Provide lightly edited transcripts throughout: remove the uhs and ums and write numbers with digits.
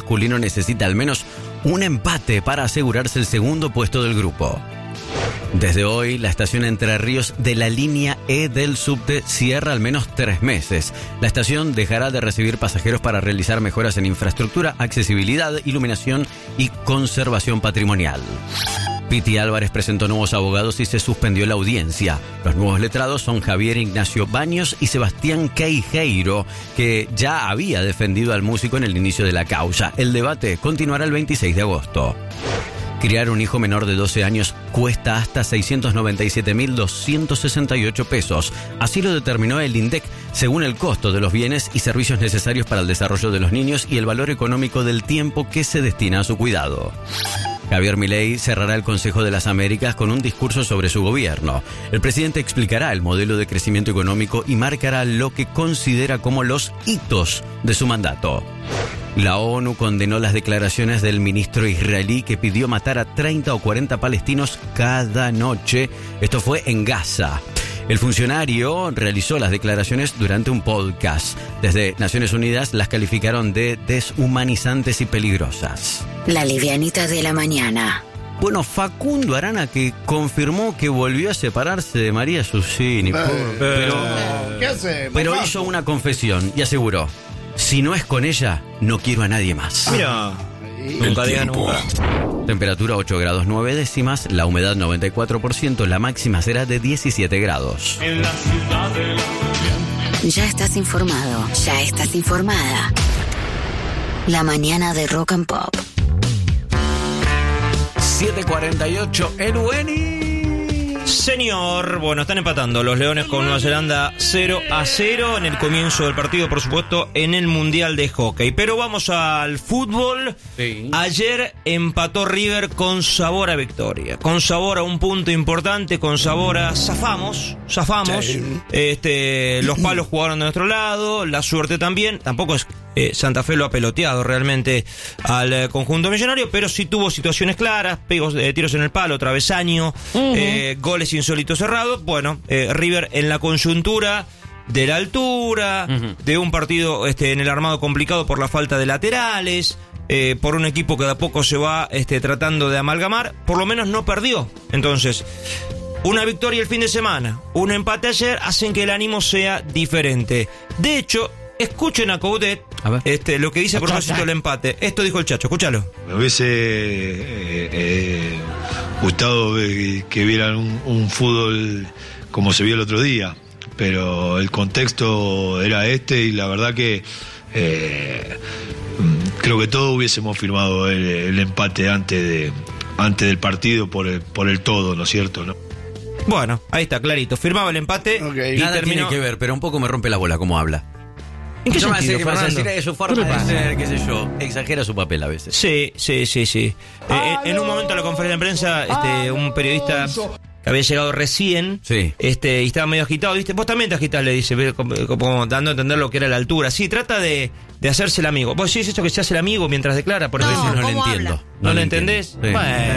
masculino necesita al menos un empate para asegurarse el segundo puesto del grupo. Desde hoy, la estación Entre Ríos de la línea E del subte cierra al menos 3 meses. La estación dejará de recibir pasajeros para realizar mejoras en infraestructura, accesibilidad, iluminación y conservación patrimonial. Piti Álvarez presentó nuevos abogados y se suspendió la audiencia. Los nuevos letrados son Javier Ignacio Baños y Sebastián Queijeiro, que ya había defendido al músico en el inicio de la causa. El debate continuará el 26 de agosto. Criar un hijo menor de 12 años cuesta hasta 697.268 pesos. Así lo determinó el INDEC, según el costo de los bienes y servicios necesarios para el desarrollo de los niños y el valor económico del tiempo que se destina a su cuidado. Javier Milei cerrará el Consejo de las Américas con un discurso sobre su gobierno. El presidente explicará el modelo de crecimiento económico y marcará lo que considera como los hitos de su mandato. La ONU condenó las declaraciones del ministro israelí que pidió matar a 30 o 40 palestinos cada noche. Esto fue en Gaza. El funcionario realizó las declaraciones durante un podcast. Desde Naciones Unidas las calificaron de deshumanizantes y peligrosas. La livianita de la mañana. Bueno, Facundo Arana, que confirmó que volvió a separarse de María Susini. ¿Qué hace? Pero hizo una confesión y aseguró: si no es con ella, no quiero a nadie más. Mira, nunca diga nunca. Temperatura 8 grados 9 décimas, la humedad 94%, la máxima será de 17 grados. En la ciudad de la... Ya estás informado, ya estás informada. La mañana de Rock and Pop. 7:48, Elueni. Señor, bueno, están empatando los Leones con Nueva Zelanda 0-0 en el comienzo del partido, por supuesto, en el Mundial de Hockey. Pero vamos al fútbol. Sí. Ayer empató River con sabor a victoria, con sabor a un punto importante, con sabor a zafamos. Sí. Los palos jugaron de nuestro lado, la suerte también. Tampoco es Santa Fe lo ha peloteado realmente al conjunto millonario, pero sí tuvo situaciones claras, tiros en el palo, travesaño, goles insólitos cerrados. Bueno, River en la coyuntura de la altura, de un partido en el armado complicado por la falta de laterales, por un equipo que de a poco se va tratando de amalgamar, por lo menos no perdió. Entonces, una victoria el fin de semana, un empate ayer, hacen que el ánimo sea diferente. De hecho, escuchen a Coudet, lo que dice a propósito del empate. Esto dijo el Chacho, escúchalo. Me hubiese gustado que vieran un fútbol como se vio el otro día, pero el contexto era y la verdad que creo que todos hubiésemos firmado el empate antes del partido por el todo, ¿no es cierto? ¿No? Bueno, ahí está, clarito. Firmaba el empate y nada terminó. tiene que ver, pero un poco me rompe la bola cómo habla. ¿En qué No sentido, me hace Fernando? decir su forma de ser, qué sé yo. Exagera su papel a veces. Sí. En un momento de la conferencia de prensa, un periodista que había llegado recién, Sí. y estaba medio agitado, ¿viste? Vos también te agitás, le dice, como dando a entender lo que era la altura. Sí, trata de hacerse el amigo. Vos decís esto que se hace el amigo mientras declara, por A eso veces no lo ¿cómo entiendo. habla? ¿No lo entendés? Sí.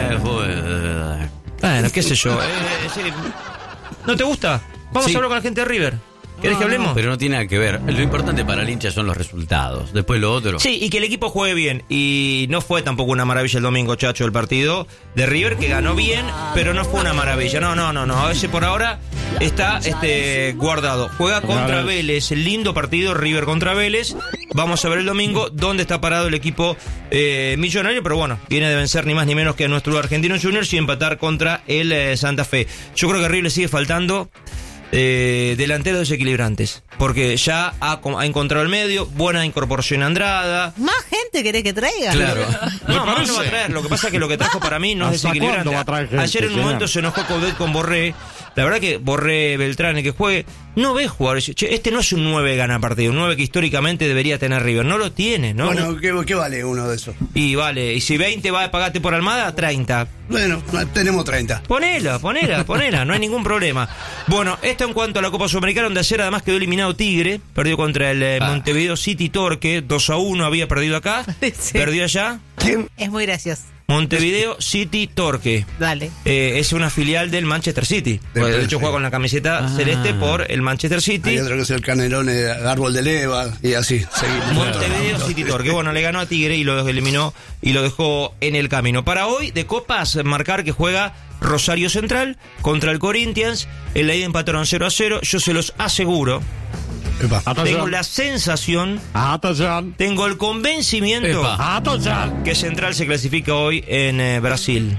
Bueno, qué sé yo. Sí. ¿No te gusta? Vamos Sí. a hablar con la gente de River. ¿Querés que hablemos? Pero no tiene nada que ver. Lo importante para el hincha son los resultados. Después lo otro. Sí, y que el equipo juegue bien. Y no fue tampoco una maravilla el domingo, Chacho, el partido de River, que ganó bien, pero no fue una maravilla. No. Ese por ahora está guardado. Juega contra Vélez. Lindo partido, River contra Vélez. Vamos a ver el domingo dónde está parado el equipo millonario. Pero bueno, viene de vencer ni más ni menos que a nuestro Argentino Juniors y empatar contra el Santa Fe. Yo creo que a River le sigue faltando delanteros desequilibrantes, porque ya ha encontrado el medio, buena incorporación Andrada. ¿Más gente querés que traiga? Claro. No va a traer. Lo que pasa es que lo que trajo para mí no es desequilibrante. Ayer en un momento se enojó Coudet con Borré. La verdad que Borré, Beltrán, el que juegue, no ve jugadores. Che, no es un 9 gana partido, un 9 que históricamente debería tener River. No lo tiene, ¿no? Bueno, ¿qué vale uno de esos? Y vale, y si 20 va a pagarte por Almada, 30. Bueno, tenemos 30. Ponela, no hay ningún problema. Bueno, esto en cuanto a la Copa Sudamericana, donde ayer además quedó eliminado Tigre, perdió contra el Montevideo City Torque, 2-1, había perdido acá, Sí. perdió allá. Es muy gracioso. Montevideo City Torque. Dale. Es una filial del Manchester City. De hecho, juega con la camiseta celeste por el Manchester City. Hay otro que es el Canelone, Árbol de Leva, y así, seguimos. Montevideo City Torque. Bueno, le ganó a Tigre y lo eliminó y lo dejó en el camino. Para hoy, de copas, marcar que juega Rosario Central contra el Corinthians. En la ida empataron 0-0. Yo se los aseguro. Tengo la sensación, tengo el convencimiento que Central se clasifica hoy en Brasil.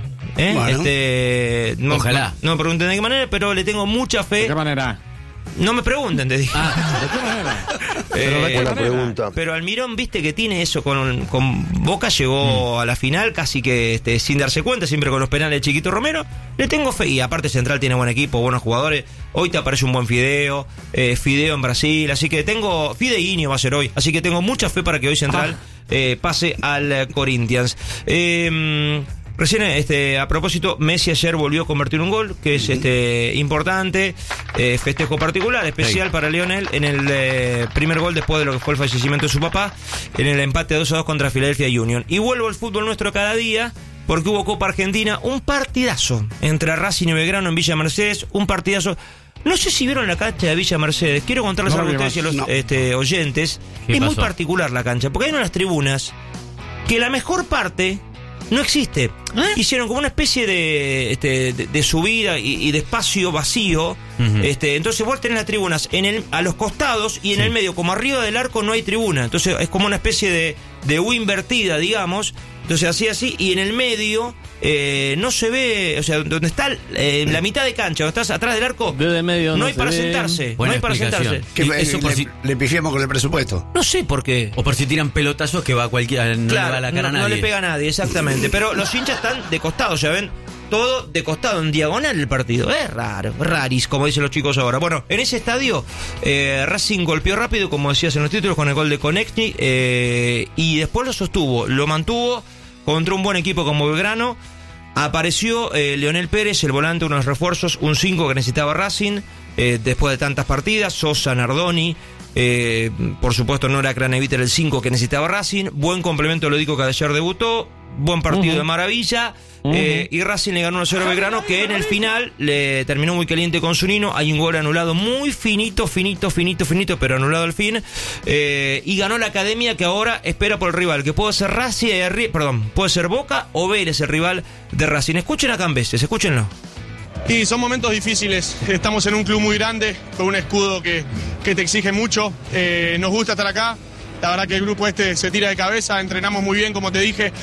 Bueno. Ojalá. No me pregunten de qué manera, pero le tengo mucha fe. ¿De qué manera? No me pregunten, te dije. ¿De qué manera? Buena pregunta. Pero Almirón, viste que tiene eso con Boca, llegó a la final casi que sin darse cuenta, siempre con los penales de Chiquito Romero. Le tengo fe, y aparte Central tiene buen equipo, buenos jugadores. Hoy te aparece un buen Fideo en Brasil, así que tengo, Fideguinho va a ser hoy, así que tengo mucha fe para que hoy Central pase al Corinthians. Recién, a propósito, Messi ayer volvió a convertir un gol, que es importante, festejo particular, especial para Lionel, en el primer gol después de lo que fue el fallecimiento de su papá, en el empate 2-2 contra Philadelphia Union. Y vuelvo al fútbol nuestro cada día, porque hubo Copa Argentina, un partidazo entre Racing y Belgrano en Villa Mercedes, un partidazo. No sé si vieron la cancha de Villa Mercedes, quiero contarles algo a ustedes y a los oyentes. Es muy particular la cancha, porque hay unas tribunas que la mejor parte no existe. Hicieron como una especie de subida y de espacio vacío. Entonces vos tenés las tribunas a los costados y en el medio, como arriba del arco, no hay tribuna. Entonces es como una especie de U invertida, digamos. Entonces así, y en el medio no se ve, o sea, donde está la mitad de cancha, donde estás atrás del arco, no hay para sentarse. No hay para sentarse. Eso le pifiamos con el presupuesto. No sé por qué. O por si tiran pelotazos que va cualquiera, no le va a la cara a nadie. No le pega a nadie, exactamente. Pero los hinchas están de costado, ya ven, todo de costado, en diagonal el partido. Es raro, raris, como dicen los chicos ahora. Bueno, en ese estadio, Racing golpeó rápido, como decías en los títulos, con el gol de Konechny, y después lo sostuvo, lo mantuvo contra un buen equipo como Belgrano. Apareció Leonel Pérez, el volante, unos refuerzos, un 5 que necesitaba Racing, después de tantas partidas. Sosa, Nardoni, por supuesto no era Craneviter el 5 que necesitaba Racing. Buen complemento Lodico, que ayer debutó. Buen partido de maravilla. Y Racing le ganó 1-0 a Belgrano, que en el final le terminó muy caliente con Zunino. Hay un gol anulado muy finito, pero anulado al fin. Y ganó la Academia, que ahora espera por el rival, que puede ser puede ser Boca o Vélez, el rival de Racing. Escuchen a Cambeses, escúchenlo. Y son momentos difíciles, estamos en un club muy grande, con un escudo que te exige mucho, nos gusta estar acá. La verdad que el grupo se tira de cabeza, entrenamos muy bien, como te dije,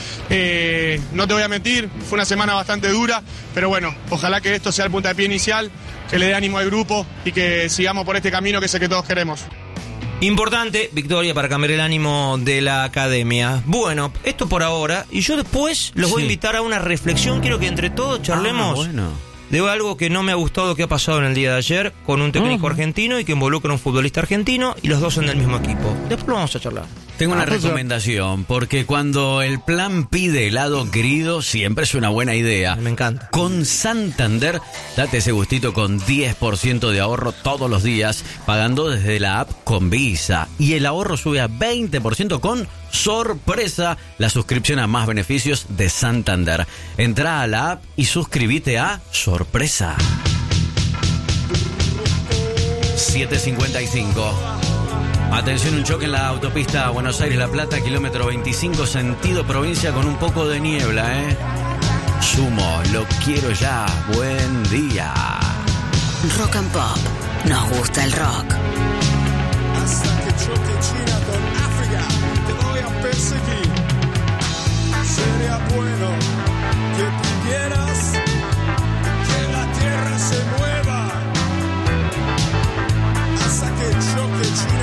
no te voy a mentir, fue una semana bastante dura, pero bueno, ojalá que esto sea el puntapié inicial, que le dé ánimo al grupo y que sigamos por este camino que sé que todos queremos. Importante victoria para cambiar el ánimo de la Academia. Bueno, esto por ahora, y yo después los voy a invitar a una reflexión, quiero que entre todos charlemos de algo que no me ha gustado que ha pasado en el día de ayer con un técnico argentino y que involucra a un futbolista argentino, y los dos son del mismo equipo. Después lo vamos a charlar. Tengo una recomendación, porque cuando el plan pide helado querido, siempre es una buena idea. Me encanta. Con Santander, date ese gustito con 10% de ahorro todos los días, pagando desde la app con Visa. Y el ahorro sube a 20% con Sorpresa, la suscripción a más beneficios de Santander. Entrá a la app y suscríbete a Sorpresa. 7:55. Atención, un choque en la autopista Buenos Aires-La Plata, kilómetro 25, sentido provincia, con un poco de niebla, Sumo, lo quiero ya. Buen día. Rock and Pop. Nos gusta el rock. Hasta que choque China con África, te voy a perseguir.